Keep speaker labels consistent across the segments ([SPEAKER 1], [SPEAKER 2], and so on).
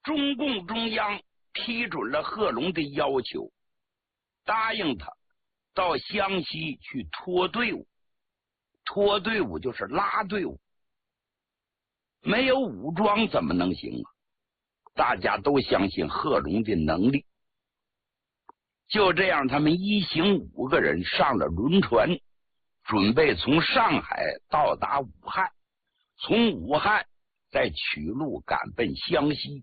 [SPEAKER 1] 中共中央批准了贺龙的要求，答应他到湘西去拖队伍。拖队伍就是拉队伍，没有武装怎么能行啊？大家都相信贺龙的能力。就这样，他们一行5个人上了轮船，准备从上海到达武汉，从武汉再取路赶奔湘西。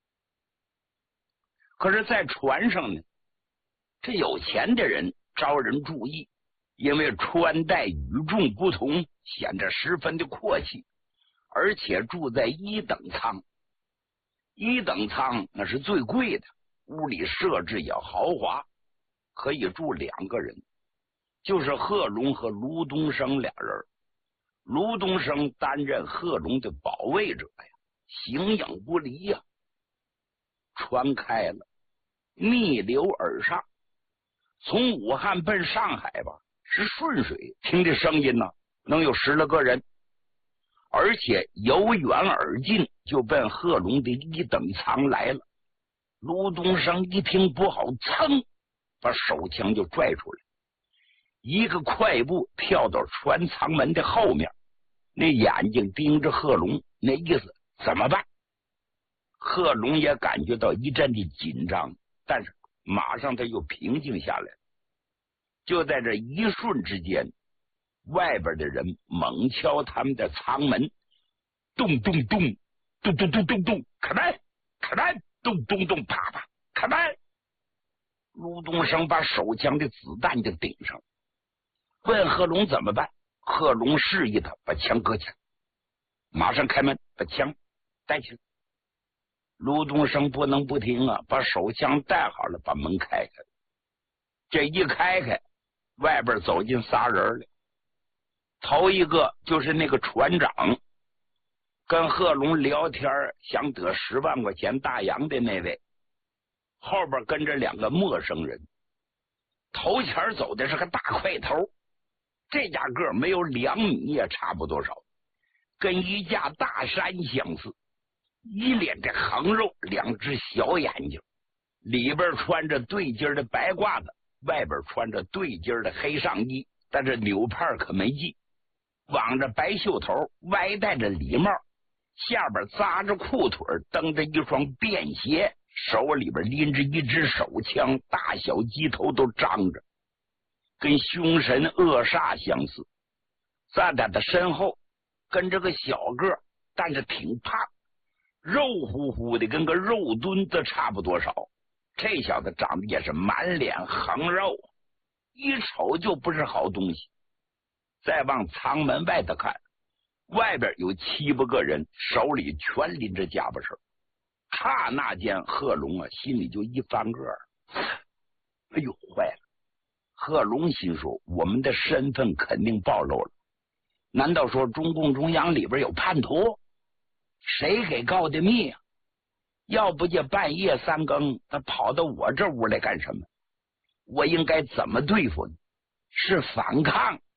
[SPEAKER 1] 可是在船上呢，这有钱的人招人注意，因为穿戴与众不同，显得十分的阔气，而且住在1等舱。1等舱那是最贵的，屋里设置也豪华，可以住2个人，就是贺龙和卢东升俩人。卢东升担任贺龙的保卫者呀，形影不离呀。船开了，逆流而上，从武汉奔上海吧，是顺水，听这声音呢，能有10来个人，而且由远而近，就奔贺龙的1等舱来了。卢东升一听不好，噌，把手枪就拽出来，一个快步跳到船舱门的后面，那眼睛盯着贺龙，那意思怎么办？贺龙也感觉到一阵的紧张，但是马上他又平静下来。就在这一瞬之间，外边的人猛敲他们的舱门，咚咚咚，咚咚咚咚咚，开门，开门，咚咚咚，啪啪，开门。卢东升把手枪的子弹就顶上，问贺龙怎么办。贺龙示意他把枪搁起来，马上开门，把枪带起来。卢东升不能不听啊，把手枪带好了，把门开开。这一开开，外边走进仨人来。头一个就是那个船长，跟贺龙聊天想得10万块钱大洋的那位，后边跟着2个陌生人。头前走的是个大块头，这家个没有2米也差不多少，跟一架大山相似，一脸的横肉，2只小眼睛，里边穿着对襟的白褂子，外边穿着对襟的黑上衣，但是纽帕可没系，挽着白袖头，歪戴着礼帽，下边扎着裤腿，蹬着一双便鞋，手里边拎着一支手枪，大小鸡头都张着，跟凶神恶煞相似。在他的身后跟着个小个，但是挺胖，肉乎乎的，跟个肉墩子差不多少。这小子长得也是满脸横肉，一瞅就不是好东西。再往舱门外头看，外边有7、8个人，手里全拎着家伙事。刹那间，贺龙啊心里就一翻个儿，哎呦，坏了！贺龙心说，我们的身份肯定暴露了。难道说中共中央里边有叛徒？谁给告的密啊？要不就半夜3更，他跑到我这屋来干什么？我应该怎么对付呢？是反抗